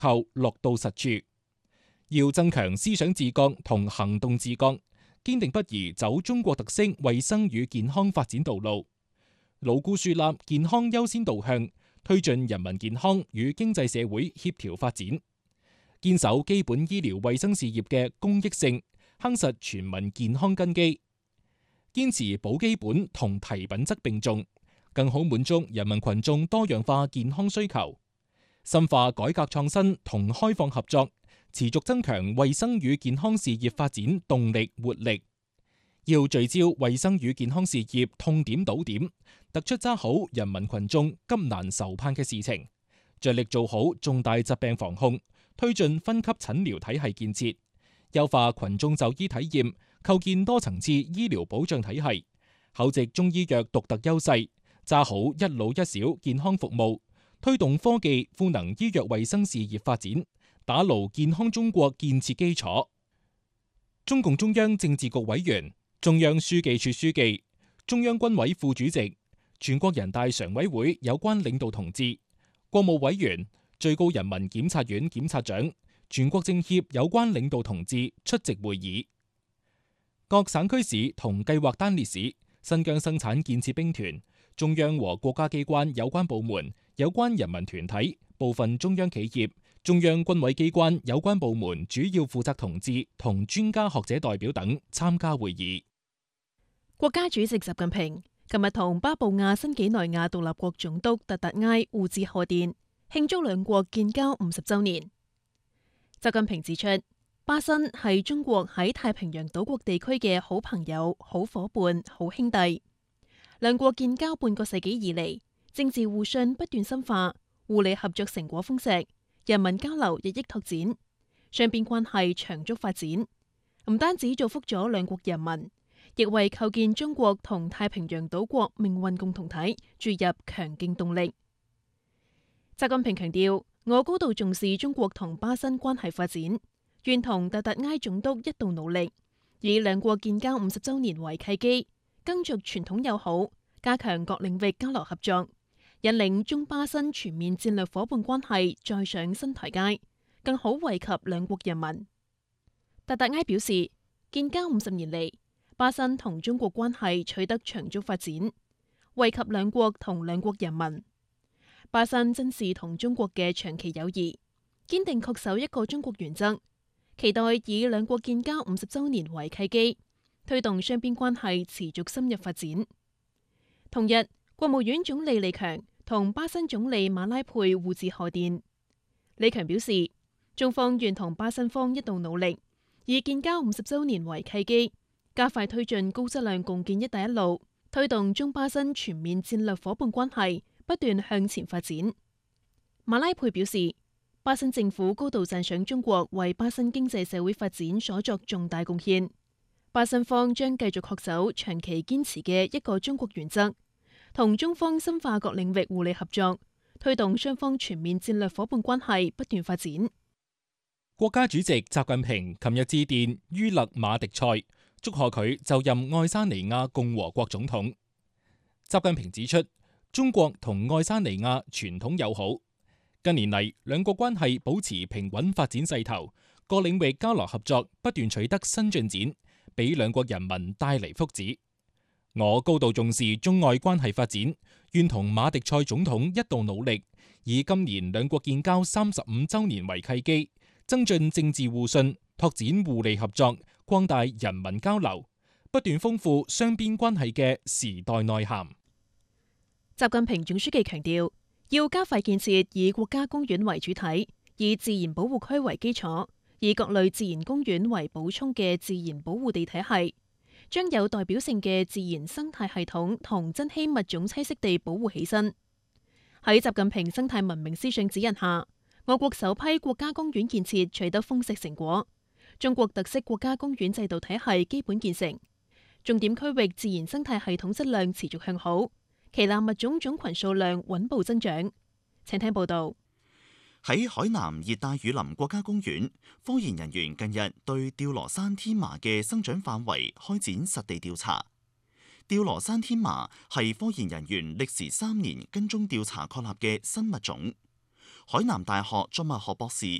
後落到實處。要增強思想自覺同行動自覺，堅定不移走中國特色衛生與健康發展道路，牢固樹立健康優先導向，推進人民健康與經濟社會協調發展，堅守基本醫療衛生事業嘅公益性，夯實全民健康根基，堅持保基本同提品質並重，更好滿足人民群眾多樣化健康需求，深化改革創新同開放合作，持續增強衛生與健康事業發展動力活力。要聚焦衛生與健康事業痛點堵點，突出揸好人民群眾急難愁盼嘅事情，着力做好重大疾病防控，推進分級診療體系建設，優化群眾就醫體驗，構建多層次醫療保障體系，厚植中醫藥獨特優勢，揸好一老一小健康服務，推動科技賦能醫藥衛生事業發展，打牢健康中國建設基礎。中共中央政治局委員、中央書記處書記、中央軍委副主席、全國人大常委會有關領導同志、國務委員、最高人民檢察院檢察長、全國政協有關領導同志出席會議。各省區市同計劃單列市、新疆生產建設兵團、中央和國家機關有關部門、有關人民團體、部分中央企業、中央軍委機關有關部門主要負責同志同專家學者代表等參加會議。 國家主席習近平琴日同巴布亞新幾內亞獨立國總督特達埃互致賀電，慶祝兩國建交50週年。習近平指出，巴新係中國喺太平洋島國地區嘅好朋友、好伙伴、好兄弟。兩國建交半個世紀以嚟，政治互信不斷深化，互利合作成果豐碩，人民交流日益拓展，雙邊關係長足發展。唔單止造福咗兩國人民，亦為構建中國同太平洋島國命運共同體注入強勁動力。習近平強調，我高度重視中國同巴新關係發展，願同特達埃總督一道努力，以兩國建交50週年為契機，更續傳統友好，加強各領域交流合作，引領中巴新全面戰略夥伴關係再上新台階，更好惠及兩國人民。特達埃表示，建交50年嚟，巴新同中國關係取得長足發展，惠及兩國同兩國人民。巴新珍視同中國嘅長期友誼，堅定恪守一個中國原則，期待以兩國建交50週年為契機，推動雙邊關係持續深入發展。同日，國務院總理李強同巴新總理馬拉佩互致賀電。李強表示，中方願同巴新方一道努力，以建交50週年為契機，加快推進高質量共建“一帶一路”，推動中巴新全面戰略夥伴關係不斷向前發展。馬拉佩表示，巴新政府高度讚賞中國為巴新經濟社會發展所作重大貢獻，巴新方將繼續恪守長期堅持嘅一個中國原則，同中方深化各領域互利合作，推動雙方全面戰略夥伴關係不斷發展。 國家主席習近平琴日致電于勒馬迪塞，祝賀佢就任愛沙尼亞共和國總統。習近平指出，中國同愛沙尼亞傳統友好，近年嚟兩國關係保持平穩發展勢頭，各領域交流合作不斷取得新進展，俾兩國人民帶嚟福祉。我高度重視中愛關係發展，願同馬迪塞總統一道努力，以今年兩國建交35週年為契機，增進政治互信，拓展互利合作，擴大人民交流，不斷豐富雙邊關係嘅時代內涵。 習近平總書記強調，要加快建設以國家公園為主體、以自然保護區為基礎、以各類自然公園為補充嘅自然保護地體系，將有代表性嘅自然生態系統同珍稀物種棲息地保護起身。喺習近平生態文明思想指引下，我國首批國家公園建設取得豐碩成果，中國特色國家公園制度體系基本建成，重點區域自然生態系統質量持續向好，旗艦物種種群數量穩步增長。請聽報道。 喺海南熱帶雨林國家公園，科研人員近日對吊羅山天麻嘅生長範圍開展實地調查。吊羅山天麻係科研人員歷時3年跟蹤調查確立嘅新物種。 海南大學作物學博士